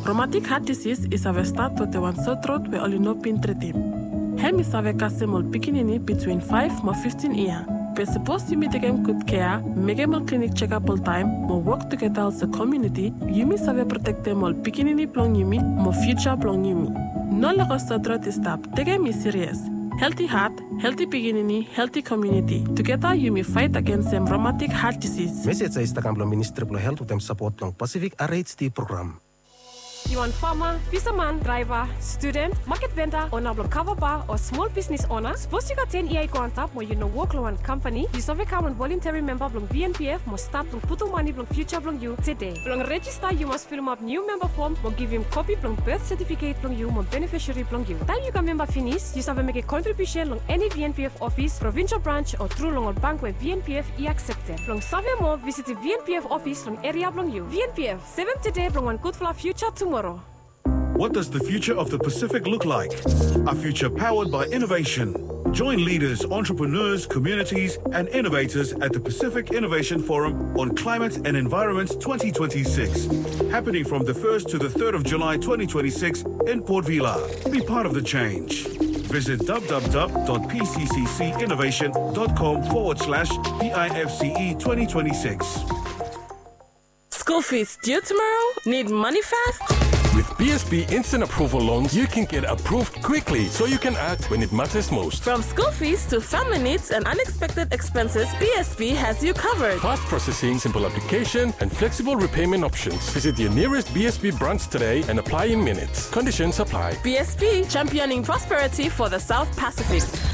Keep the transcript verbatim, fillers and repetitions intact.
Rheumatic heart disease is a start to the one sore throat we only know pin treatim. Hem is a kasemol pikinini between five to fifteen years. We're supposed to take him good care, make him a clinic check-up all time, more work together as a community, yumi save protect them all pikinini plong yumi, more future plong yumi. No longer throat is stop, take him is serious. Healthy heart, healthy pikinini, healthy community. Together you may fight against them rheumatic heart disease. Message is the Kamlo Ministry of Health with support long Pacific R H D program. You want farmer, fisherman, driver, student, market vendor, owner of cover bar, or small business owner? Suppose you got ten E I go on top where you know work loan company. You survey come on voluntary member blong B N P F must start blong puto money blong future blong you today. Blong register you must fill up new member form or give him copy blong birth certificate blong you more beneficiary blong you. Time you can member finish, you survey make a contribution long any B N P F office, provincial branch or through long bank where B N P F is accepted. Blong survey more visit the B N P F office long area blong you. B N P F seven today blong one good for our future tomorrow. What does the future of the Pacific look like? A future powered by innovation. Join leaders, entrepreneurs, communities, and innovators at the Pacific Innovation Forum on Climate and Environment twenty twenty-six, happening from the first to the third of July twenty twenty-six in Port Vila. Be part of the change. Visit w w w dot p c c c innovation dot com forward slash P I F C E twenty twenty-six. School fees due tomorrow? Need money fast? With B S B Instant Approval Loans, you can get approved quickly so you can act when it matters most. From school fees to family needs and unexpected expenses, B S B has you covered. Fast processing, simple application, and flexible repayment options. Visit your nearest B S B branch today and apply in minutes. Conditions apply. B S B, championing prosperity for the South Pacific.